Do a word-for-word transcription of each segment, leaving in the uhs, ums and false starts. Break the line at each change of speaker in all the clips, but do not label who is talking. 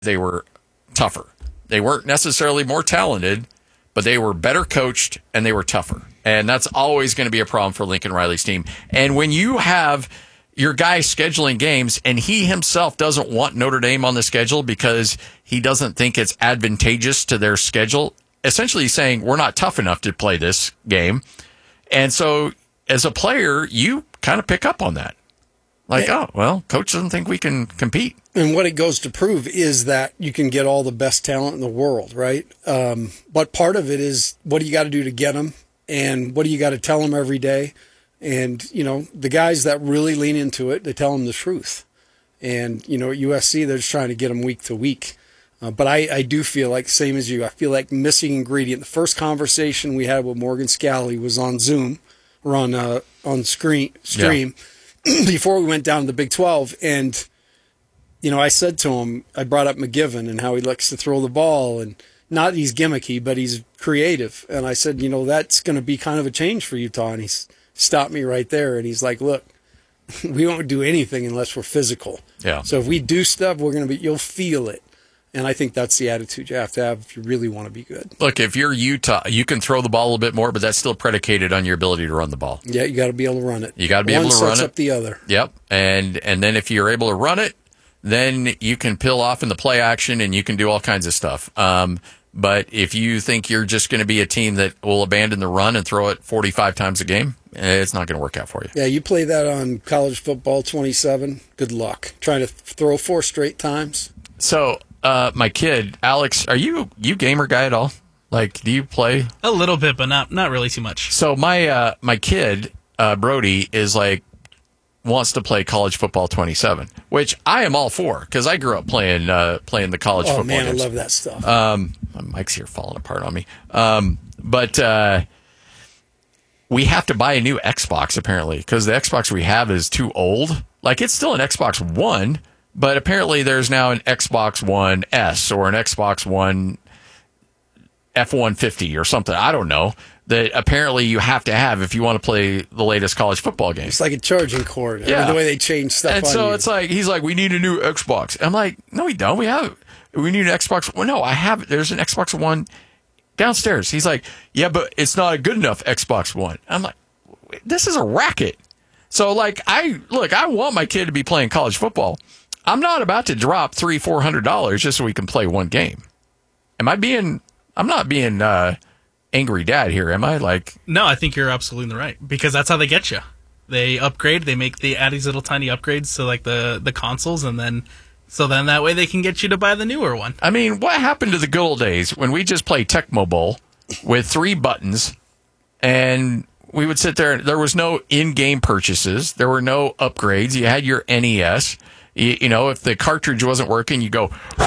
they were tougher. They weren't necessarily more talented, but they were better coached and they were tougher. And that's always going to be a problem for Lincoln Riley's team. And when you have your guy scheduling games and he himself doesn't want Notre Dame on the schedule because he doesn't think it's advantageous to their schedule, essentially he's saying we're not tough enough to play this game. And so as a player, you kind of pick up on that. Like, oh, well, coach doesn't think we can compete.
And what it goes to prove is that you can get all the best talent in the world, right? Um, but part of it is what do you got to do to get them? And what do you got to tell them every day? And, you know, the guys that really lean into it, they tell them the truth. And, you know, at U S C, they're just trying to get them week to week. Uh, but I, I do feel like, same as you, I feel like missing ingredient. The first conversation we had with Morgan Scalley was on Zoom or on, uh, on screen, stream. Yeah. Before we went down to the Big twelve, and, you know, I said to him, I brought up McGiven and how he likes to throw the ball, and not he's gimmicky, but he's creative. And I said, you know, that's going to be kind of a change for Utah. And he stopped me right there, and he's like, look, we won't do anything unless we're physical.
Yeah.
So if we do stuff, we're going to be, you'll feel it. And I think that's the attitude you have to have if you really want to be good.
Look, if you're Utah, you can throw the ball a little bit more, but that's still predicated on your ability to run the ball.
Yeah, you got to be able to run it.
You got to be
One
able to run it.
sets up the other.
Yep. And and then if you're able to run it, then you can peel off in the play action and you can do all kinds of stuff. Um, but if you think you're just going to be a team that will abandon the run and throw it forty-five times a game, it's not going to work out for you.
Yeah, you play that on college football twenty-seven, good luck. Trying to throw four straight times.
So, uh, my kid, Alex, are you you gamer guy at all? Like, do you play?
A little bit, but not not really too much.
So my uh, my kid, uh, Brody, is like, wants to play college football twenty-seven, which I am all for because I grew up playing uh, playing the college
oh,
football
man,
games.
I love that stuff.
Um, my mic's here falling apart on me. Um, but uh, we have to buy a new Xbox apparently because the Xbox we have is too old. Like, it's still an Xbox One, but apparently there's now an Xbox One S or an Xbox One F one fifty or something. I don't know. That apparently you have to have if you want to play the latest college football game.
It's like a charging cord.
Yeah.
The way they change stuff
And
on
so
you.
it's like, he's like, we need a new Xbox. I'm like, no, we don't. We have, we need an Xbox. Well, no, I have, there's an Xbox One downstairs. He's like, yeah, but it's not a good enough Xbox One. I'm like, this is a racket. So, like, I, look, I want my kid to be playing college football. I'm not about to drop three, four hundred dollars just so we can play one game. Am I being, I'm not being, uh, angry dad here, am I? Like,
no, I think you're absolutely in the right because that's how they get you. They upgrade, they make they add these little tiny upgrades to like the the consoles, and then so then that way they can get you to buy the newer one.
I mean, what happened to the good old days when we just played Tecmo Bowl with three buttons, and we would sit there. There was no in-game purchases. There were no upgrades. You had your N E S. You, you know, if the cartridge wasn't working, you go,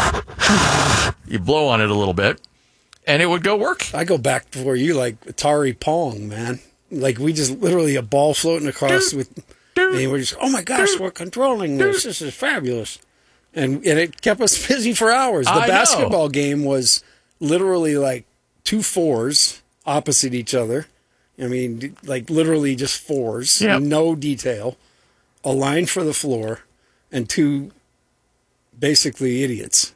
you blow on it a little bit. And it would go work.
I go back before you, like Atari Pong, man. Like, we just literally a ball floating across
Dude.
with,
Dude.
and we're just, oh my gosh,
Dude.
we're controlling this.
Dude.
This is fabulous. And and it kept us busy for hours. The
I
basketball
know.
game was literally like two fours opposite each other. I mean, like literally just fours,
Yep.
no detail, a line for the floor, and two basically idiots.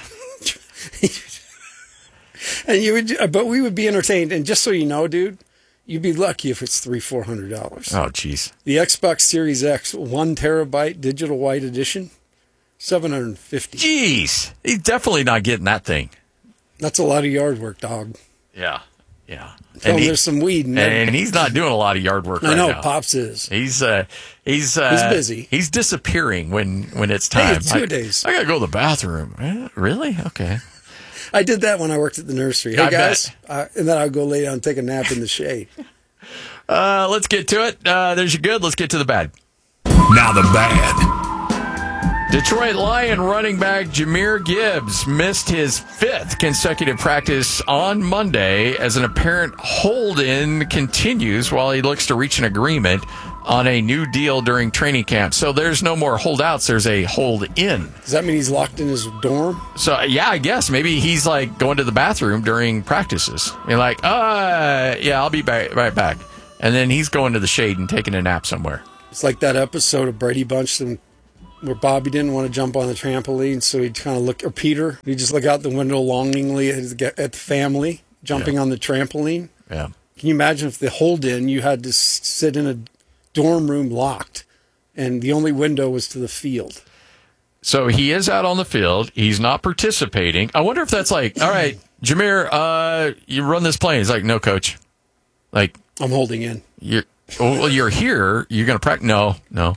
And you would, but we would be entertained. And just so you know, dude, you'd be lucky if it's three, four hundred dollars.
Oh, jeez.
The Xbox Series X, one terabyte digital white edition, seven hundred and fifty.
Jeez, he's definitely not getting that thing.
That's a lot of yard work, dog.
Yeah, yeah.
Tell
And,
him
he-
there's some weed in there.
and he's not doing a lot of yard work
I
right
know,
now.
Pops is.
He's uh, he's uh,
He's busy.
He's disappearing when when it's
Hey,
time.
it's
I,
two-a-days.
I gotta go to the bathroom. Eh, Really? Okay.
I did that when I worked at the nursery. Hey,
I
guys. Uh, and then I'd go lay down and take a nap in the shade.
Uh, let's get to it. Uh, there's your good. Let's get to the bad.
Now the bad.
Detroit Lion running back Jahmyr Gibbs missed his fifth consecutive practice on Monday as an apparent hold-in continues while he looks to reach an agreement on a new deal during training camp. So there's no more holdouts. There's a hold-in.
Does that mean he's locked in his dorm?
So, yeah, I guess maybe he's like going to the bathroom during practices. You're like, uh, yeah, I'll be back, right back. And then he's going to the shade and taking a nap somewhere.
It's like that episode of Brady Bunch when where Bobby didn't want to jump on the trampoline, so he'd kind of look, or Peter, he'd just look out the window longingly at the family jumping
Yeah.
on the trampoline.
Yeah.
Can you imagine if the hold-in, you had to s- sit in a dorm room locked, and the only window was to the field?
So he is out on the field. He's not participating. I wonder if that's like, all right, Jameer, uh, you run this play. He's like, no, coach. Like,
I'm holding in.
you're, well, you're here. You're going to practice. No, no.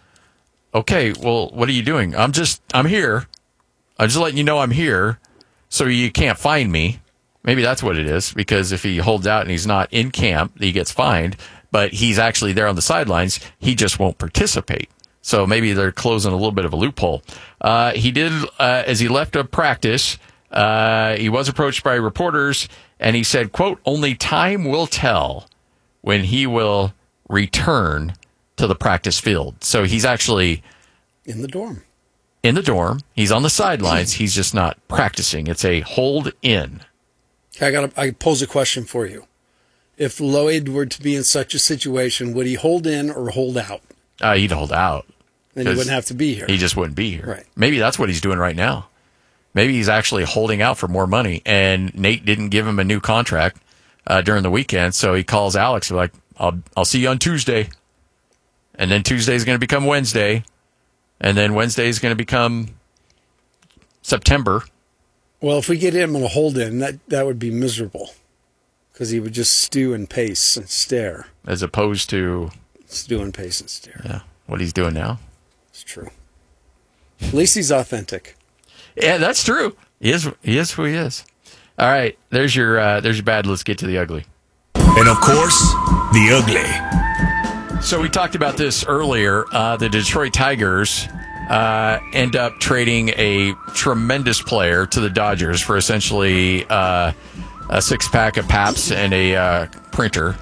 Okay, well, what are you doing? I'm just, I'm here. I'm just letting you know I'm here so you can't find me. Maybe that's what it is, because if he holds out and he's not in camp, he gets fined, but he's actually there on the sidelines. He just won't participate. So maybe they're closing a little bit of a loophole. Uh, he did, uh, as he left a practice, uh, he was approached by reporters, and he said, quote, only time will tell when he will return to the practice field. So he's actually
In the dorm.
in the dorm. He's on the sidelines. He's just not practicing. It's a hold in.
Okay, I got. I pose a question for you. If Lloyd were to be in such a situation, would he hold in or hold out?
Uh, he'd hold out.
Then he
'Cause
wouldn't have to be here.
He just wouldn't be here.
Right.
Maybe that's what he's doing right now. Maybe he's actually holding out for more money, and Nate didn't give him a new contract uh, during the weekend, so he calls Alex like, "I'll I'll see you on Tuesday," and then Tuesday is going to become Wednesday, and then Wednesday is going to become September.
Well, if we get him in a hold-in, that, that would be miserable, because he would just stew and pace and stare.
As opposed to
Stew and pace and stare.
yeah, what he's doing now.
It's true. At least he's authentic.
Yeah, that's true. He is. He is who he is. All right, there's your uh, there's your bad. Let's get to the ugly.
And of course, the ugly.
So we talked about this earlier. Uh, the Detroit Tigers uh, end up trading a tremendous player to the Dodgers for essentially uh, a six pack of Paps and a uh, printer,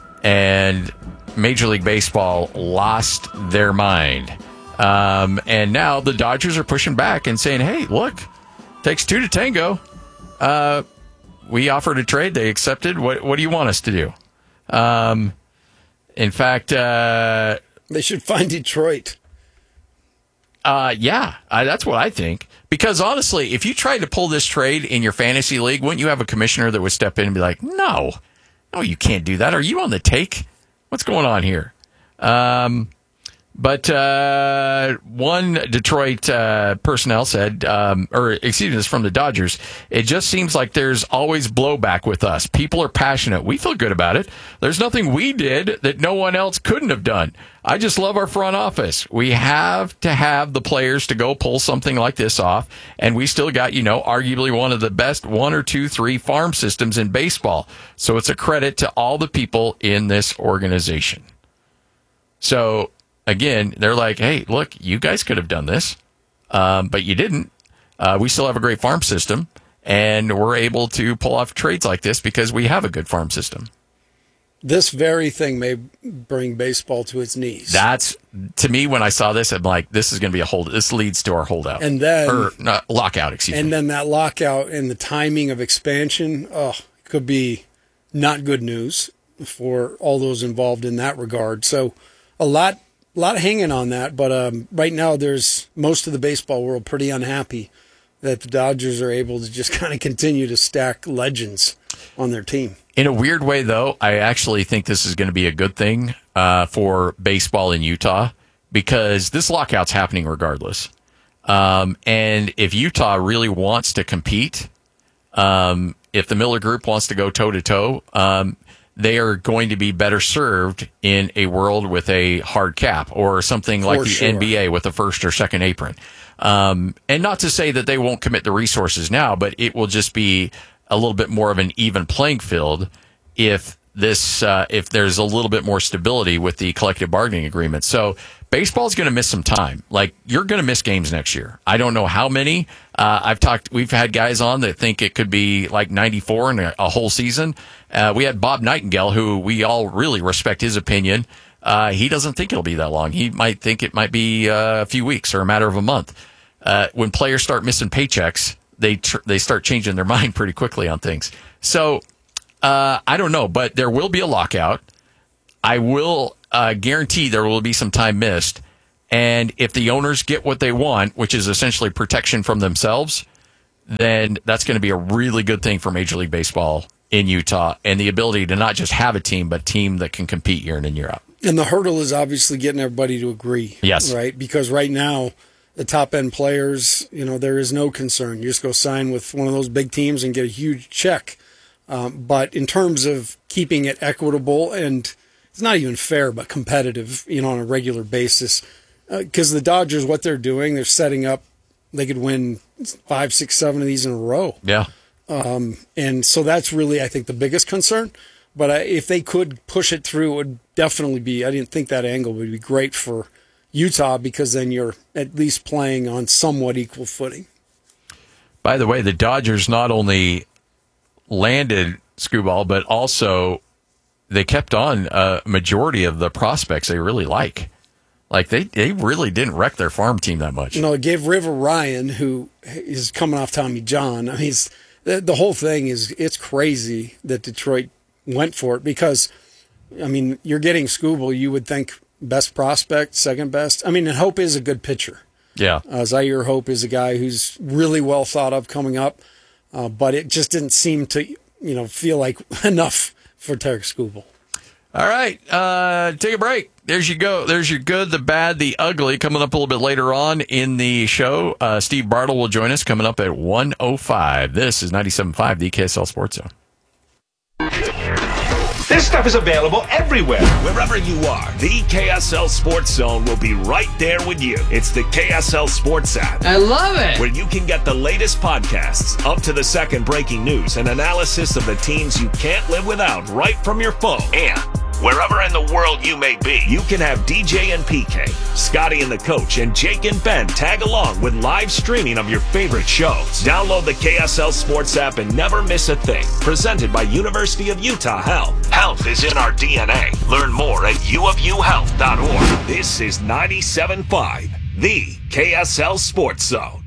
and Major League Baseball lost their mind. Um, and now the Dodgers are pushing back and saying, hey, look, takes two to tango. Uh, we offered a trade. They accepted. What, what do you want us to do? Um, in fact, uh,
They should find Detroit.
uh, yeah, I, that's what I think. Because honestly, if you tried to pull this trade in your fantasy league, wouldn't you have a commissioner that would step in and be like, no, no, you can't do that. Are you on the take? What's going on here? Um, But uh, one Detroit uh, personnel said, um, or excuse me, this is from the Dodgers, it just seems like there's always blowback with us. People are passionate. We feel good about it. There's nothing we did that no one else couldn't have done. I just love our front office. We have to have the players to go pull something like this off, and we still got, you know, arguably one of the best one or two, three farm systems in baseball. So it's a credit to all the people in this organization. So again, they're like, hey, look, you guys could have done this, um, but you didn't. Uh, we still have a great farm system, and we're able to pull off trades like this because we have a good farm system.
This very thing may bring baseball to its knees.
That's, to me, when I saw this, I'm like, this is going to be a hold. This leads to our holdout.
And then-
Or not, lockout, excuse
and
me.
then that lockout and the timing of expansion, oh, could be not good news for all those involved in that regard. So a lot, a lot hanging on that. But um, right now, there's most of the baseball world pretty unhappy that the Dodgers are able to just kind of continue to stack legends on their team.
In a weird way, though, I actually think this is going to be a good thing uh, for baseball in Utah because this lockout's happening regardless. Um, and if Utah really wants to compete, um, if the Miller Group wants to go toe-to-toe, um, they are going to be better served in a world with a hard cap or something like
For
the
sure.
N B A with a first or second apron. Um, and not to say that they won't commit the resources now, but it will just be a little bit more of an even playing field if this uh, if there's a little bit more stability with the collective bargaining agreement. So baseball's going to miss some time. Like, you're going to miss games next year. I don't know how many. Uh, I've talked. We've had guys on that think it could be like ninety-four in a, a whole season. Uh, we had Bob Nightingale, who we all really respect his opinion. Uh, he doesn't think it'll be that long. He might think it might be uh, a few weeks or a matter of a month. Uh, when players start missing paychecks, they tr- they start changing their mind pretty quickly on things. So uh, I don't know, but there will be a lockout. I will uh, guarantee there will be some time missed, And if the owners get what they want, which is essentially protection from themselves, then that's going to be a really good thing for Major League Baseball in Utah and the ability to not just have a team, but a team that can compete year in and year out.
And the hurdle is obviously getting everybody to agree.
Yes.
Right? Because right now, the top-end players, you know, there is no concern. You just go sign with one of those big teams and get a huge check. Um, but in terms of keeping it equitable and it's not even fair, but competitive, you know, on a regular basis, because uh, the Dodgers, what they're doing, they're setting up, they could win five, six, seven of these in a row.
Yeah.
Um, and so that's really, I think, the biggest concern. But I, if they could push it through, it would definitely be, I didn't think that angle would be great for Utah because then you're at least playing on somewhat equal footing.
By the way, the Dodgers not only landed Skubal, but also they kept on a majority of the prospects they really like. Like, they, they really didn't wreck their farm team that much.
You know, it gave River Ryan, who is coming off Tommy John, I mean, he's, the, the whole thing is, it's crazy that Detroit went for it because, I mean, you're getting Skubal, you would think best prospect, second best. I mean, and Hope is a good pitcher.
Yeah.
Uh, Zaire Hope is a guy who's really well thought of coming up, uh, but it just didn't seem to, you know, feel like enough for Tarik Skubal.
All right, uh, take a break. There's you go. There's your good, the bad, the ugly. Coming up a little bit later on in the show, uh, Steve Bartle will join us coming up at one oh five. This is ninety-seven point five, the K S L Sports Zone.
This stuff is available everywhere.
Wherever you are, the K S L Sports Zone will be right there with you. It's the K S L Sports app.
I love it.
Where you can get the latest podcasts, up to the second breaking news, and analysis of the teams you can't live without right from your phone. And wherever in the world you may be, you can have D J and P K, Scotty and the Coach, and Jake and Ben tag along with live streaming of your favorite shows. Download the K S L Sports app and never miss a thing. Presented by University of Utah Health. Health is in our D N A. Learn more at u of u health dot org. This is ninety-seven point five, the K S L Sports Zone.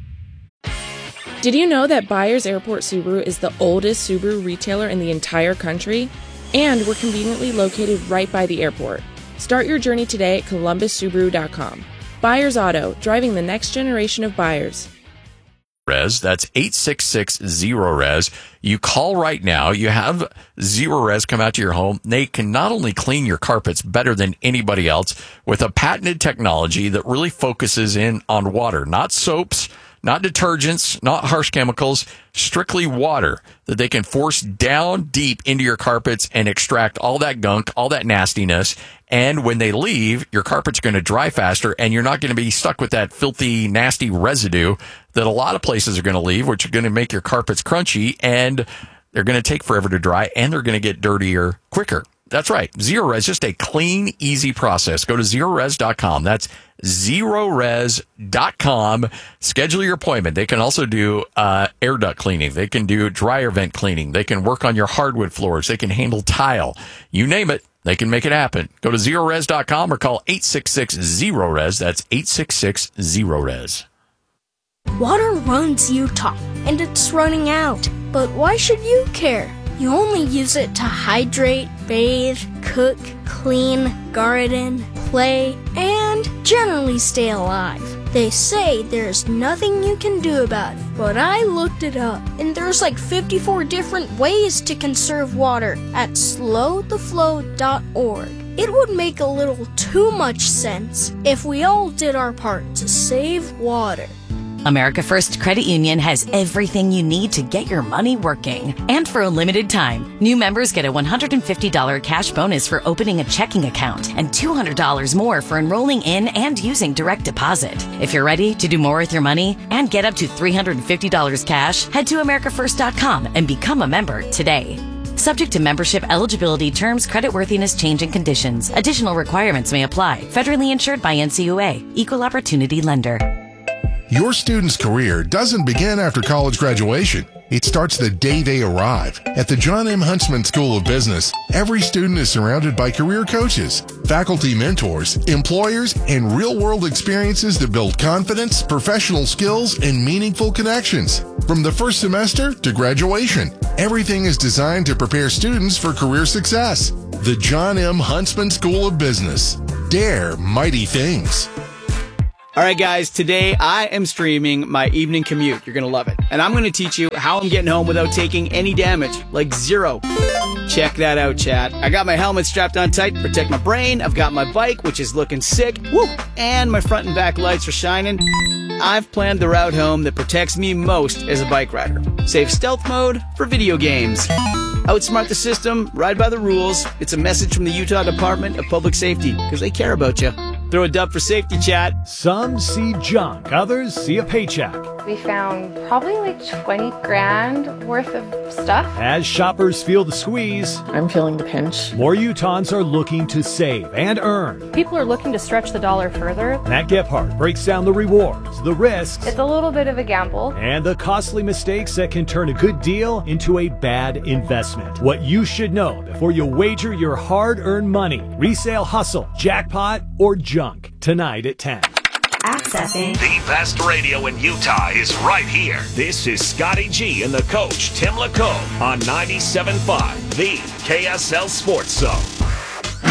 Did you know that Byers Airport Subaru is the oldest Subaru retailer in the entire country? And we're conveniently located right by the airport. Start your journey today at columbus subaru dot com. Byers Auto, driving the next generation of buyers.
Res, that's eight six six zero res. You call right now. You have Zero Res come out to your home. They can not only clean your carpets better than anybody else with a patented technology that really focuses in on water, not soaps, not detergents, not harsh chemicals, strictly water that they can force down deep into your carpets and extract all that gunk, all that nastiness. And when they leave, your carpet's going to dry faster and you're not going to be stuck with that filthy, nasty residue that a lot of places are going to leave, which are going to make your carpets crunchy and they're going to take forever to dry and they're going to get dirtier quicker. That's right. Zero Res, just a clean, easy process. Go to zero res dot com. That's zero res dot com. Schedule your appointment. They can also do uh, air duct cleaning. They can do dryer vent cleaning. They can work on your hardwood floors. They can handle tile. You name it, they can make it happen. Go to zero res dot com or call eight six six zero res. That's eight six six zero res.
Water runs Utah, and it's running out. But why should you care? You only use it to hydrate, bathe, cook, clean, garden, play, and generally stay alive. They say there's nothing you can do about it, but I looked it up, and there's like fifty-four different ways to conserve water at slow the flow dot org. It would make a little too much sense if we all did our part to save water.
America First Credit Union has everything you need to get your money working. And for a limited time, new members get a one hundred fifty dollars cash bonus for opening a checking account and two hundred dollars more for enrolling in and using direct deposit. If you're ready to do more with your money and get up to three hundred fifty dollars cash, head to america first dot com and become a member today. Subject to membership eligibility, terms, creditworthiness, changing conditions. Additional requirements may apply. Federally insured by N C U A. Equal Opportunity Lender.
Your student's career doesn't begin after college graduation. It starts the day they arrive. At the John M. Huntsman School of Business, every student is surrounded by career coaches, faculty mentors, employers, and real-world experiences that build confidence, professional skills, and meaningful connections. From the first semester to graduation, everything is designed to prepare students for career success. The John M. Huntsman School of Business. Dare mighty things.
All right, guys, today I am streaming my evening commute. You're going to love it. And I'm going to teach you how I'm getting home without taking any damage, like zero. Check that out, chat. I got my helmet strapped on tight to protect my brain. I've got my bike, which is looking sick. Woo! And my front and back lights are shining. I've planned the route home that protects me most as a bike rider. Save stealth mode for video games. Outsmart the system, ride by the rules. It's a message from the Utah Department of Public Safety, because they care about you. Throw a dub for safety, chat.
Some see junk, others see a paycheck.
We found probably like twenty grand worth of stuff.
As shoppers feel the squeeze,
I'm feeling the pinch.
More Utahns are looking to save and earn.
People are looking to stretch the dollar further.
Matt Gephardt breaks down the rewards, the risks,
It's a little bit of a gamble.
and the costly mistakes that can turn a good deal into a bad investment. What you should know before you wager your hard-earned money. Resale hustle, jackpot, or junk. Tonight at ten.
Accessing the best radio in Utah is right here. This is Scotty G and the coach, Tim LaCombe, on ninety-seven point five, the K S L Sports Zone.